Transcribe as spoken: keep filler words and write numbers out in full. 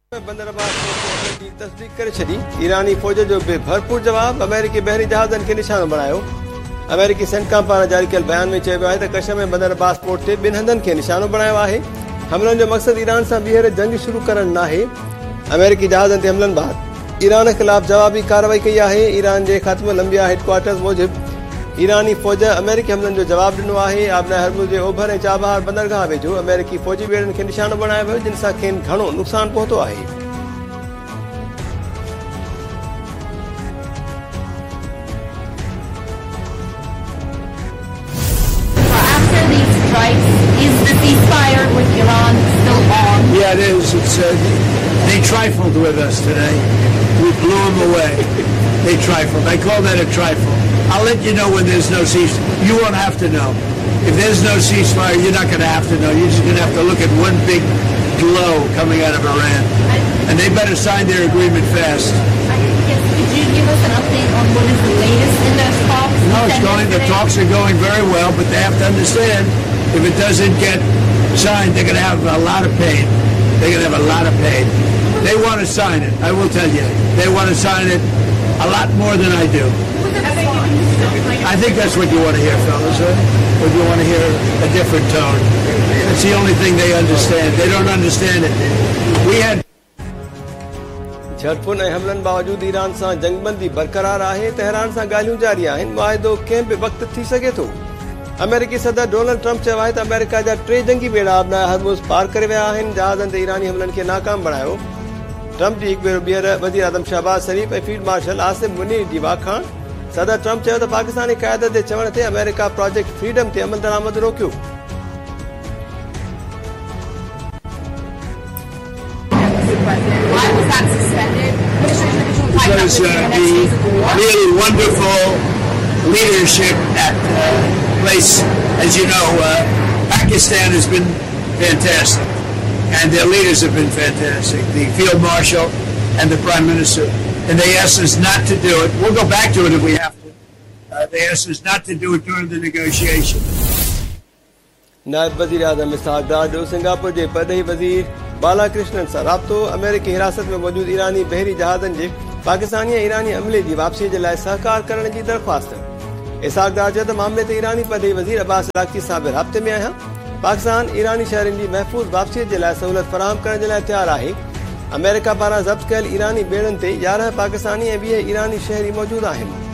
बंदरबाज़ जी तस्दीक करे छॾी। ईरानी फ़ौज जो बि भरपूर जवाब। अमेरिकी बहरी जहाज़नि खे निशानो बणायो। अमेरिकी सेंटकॉम पारां जारी कयल बयान में चयो वियो आहे त कश में बंदरबाज़ पोर्ट ते ॿिनि हंधनि खे निशानो बणायो आहे। हमलनि जो मक़सदु ईरान सां ॿीहर जंग शुरू करणु नाहे। अमेरिकी जहाज़नि ते हमलनि बाद ईरान ख़िलाफ़ जवाबी कार्रवाई कई आहे। ईरान जे ख़ात्म लंबिया हेडक्वार्टर्स मूजिबि ईरानी फ़ौज अमेरिकी हमलनि जो जवाब ॾिनो आहे। आबना हरमुज़ जे ओभर ऐं चाबहार बंदरगाह वेझो अमेरिकी फ़ौजी ॿेड़ियुनि खे निशानो बणायो वियो, जिन सां खेनि घणो नुक़सानु पहुतो आहे। Is the ceasefire with Iran still on? Yeah, it is. It's, uh, they trifled with us today. We blew them away. They trifled. I call that a trifle. I'll let you know when there's no ceasefire. You won't have to know. If there's no ceasefire, you're not going to have to know. You're just going to have to look at one big glow coming out of Iran. And they better sign their agreement fast. Yes, could you give us an update on what is the latest in those talks? No, it's going, the talks are going very well, but they have to understand if it doesn't get signed, they're going to have a lot of pain. They're going to have a lot of pain. They want to sign it, I will tell you. They want to sign it a lot more than I do. I think that's what you want to hear, fellas, huh? Or do you want to hear a different tone? It's the only thing they understand. They don't understand it. We had झड़पुनि ऐं हमलनि बावजूद Iran सां जंगबंदी बरक़रार आहे। Tehran सां ॻाल्हियूं जारी आहिनि। मुआहिदो कंहिं बि वक़्तु थी सघे थो। अमेरिकी सदर डोनाल्ड ट्रंप चयो आहे त अमेरिका जा टे जंगी ॿेड़ा आबना हरमुज़ पार करे विया आहिनि। जहाज़नि ते ईरानी हमलनि खे नाकाम बणायो। ट्रंप जी हिकु भेरो ॿीहर वज़ीर आज़म शहबाज शरीफ़ ऐं फील्ड मार्शल आसिम मुनीर जी वाखाण। सदर ट्रंप चयो त पाकिस्तानी क़यादत जे चवण ते अमेरिका प्रोजेक्ट फ्रीडम ते अमल दरामद रोकियो। Why was that suspended? because uh, the really wonderful leadership at uh, place, as you know, uh, Pakistan has been fantastic, and their leaders have been fantastic, the Field Marshal and the Prime Minister, and they asked us not to do it. We'll go back to it if we have to. Uh, they asked us not to do it during the negotiation. नायब वज़ीर आज़म इसहाक़ डार जो Singapore जे परॾेही वज़ीर बालाकृष्णन सां राब्तो। अमेरिकी हिरासत में मौजूद ईरानी बहरी जहाज़नि जे पाकिस्तानी ऐं ईरानी अमले जी वापसी जे लाइ सहकार करण जी दरख़्वास्त। इसहाक़ डार चयो त मामले ते ईरानी परॾेही वज़ीर अब्बास अराग़ची सां बि राब्ते में आहियां। पाकिस्तान ईरानी शहरनि जी महफ़ूज़ वापसीअ जे लाइ सहूलियत फ़राहम करण जे लाइ तयारु आहे। अमेरिका पारां ज़ब्त कयल ईरानी ॿेड़ियुनि ते यारहं पाकिस्तानी ऐं वीह ईरानी शहरी मौजूदु आहिनि।